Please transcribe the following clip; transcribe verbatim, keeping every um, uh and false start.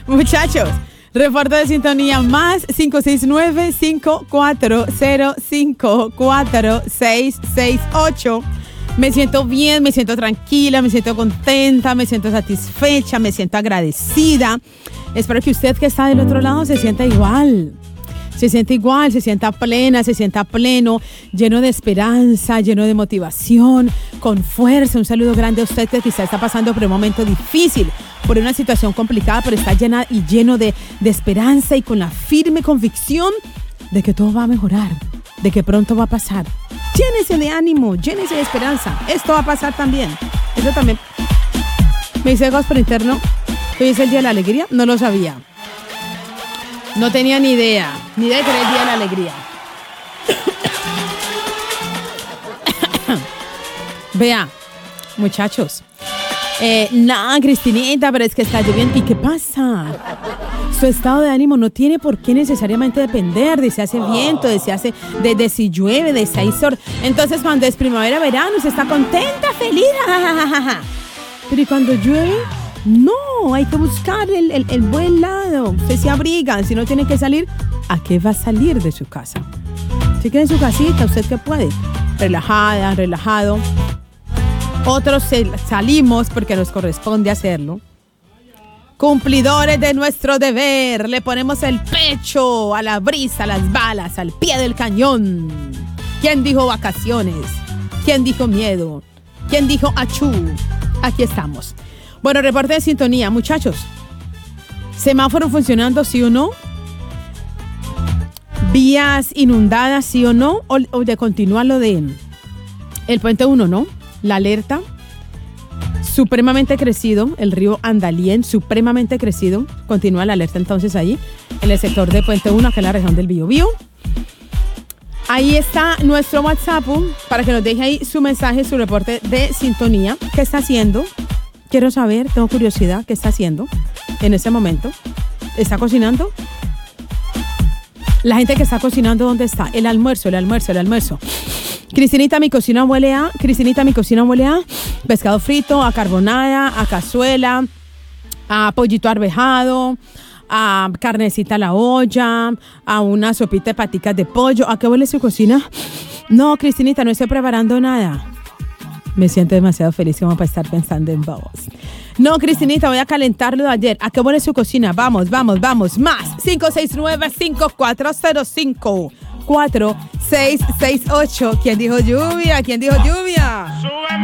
Muchachos, reporte de sintonía más cinco seis nueve, cinco cuatro cero, cinco cuatro seis seis ocho. Me siento bien, me siento tranquila, me siento contenta, me siento satisfecha, me siento agradecida. Espero que usted que está del otro lado se sienta igual. Se sienta igual, se sienta plena, se sienta pleno, lleno de esperanza, lleno de motivación, con fuerza. Un saludo grande a usted que quizá está pasando por un momento difícil, por una situación complicada, pero está llena y lleno de, de esperanza y con la firme convicción de que todo va a mejorar, de que pronto va a pasar. Llénese de ánimo, llénese de esperanza. Esto va a pasar también. Eso también. Me dice Gospel Interno, que hoy es el Día de la Alegría. No lo sabía. No tenía ni idea, ni idea de que era el Día de la Alegría. Vea, muchachos. Eh, nada, Cristinita, pero es que está lloviendo. ¿Y qué pasa? Su estado de ánimo no tiene por qué necesariamente depender de si hace viento, de si hace, de, de si llueve, de si hay sol. Entonces, cuando es primavera, verano, usted está contenta, feliz. Pero ¿y cuando llueve? No, hay que buscar el, el, el buen lado. Usted se abriga. Si no tiene que salir, ¿a qué va a salir de su casa? Si queda en su casita, ¿usted qué puede? Relajada, relajado. Otros salimos porque nos corresponde hacerlo. Cumplidores de nuestro deber. Le ponemos el pecho a la brisa, a las balas, al pie del cañón. ¿Quién dijo vacaciones? ¿Quién dijo miedo? ¿Quién dijo achú? Aquí estamos. Bueno, reporte de sintonía, muchachos. ¿Semáforo funcionando, sí o no? ¿Vías inundadas, sí o no? ¿O, o de continuar lo de el puente uno, no? La alerta. Supremamente crecido, el río Andalién, supremamente crecido. Continúa la alerta entonces ahí, en el sector de Puente uno, acá en la región del Biobío. Ahí está nuestro WhatsApp para que nos deje ahí su mensaje, su reporte de sintonía. ¿Qué está haciendo? Quiero saber, tengo curiosidad, ¿qué está haciendo en ese momento? ¿Está cocinando? La gente que está cocinando, ¿dónde está? El almuerzo, el almuerzo, el almuerzo. Cristinita, mi cocina huele a... Cristinita, mi cocina huele a... pescado frito, a carbonada, a cazuela, a pollito arvejado, a carnecita a la olla, a una sopita de paticas de pollo. ¿A qué huele su cocina? No, Cristinita, no estoy preparando nada. Me siento demasiado feliz como para estar pensando en vos. No, Cristinita, voy a calentar lo de ayer. ¿A qué huele su cocina? Vamos, vamos, vamos. Más. cinco seis nueve, cinco cuatro cero, cinco cuatro seis seis ocho. ¿Quién dijo lluvia? ¿Quién dijo lluvia?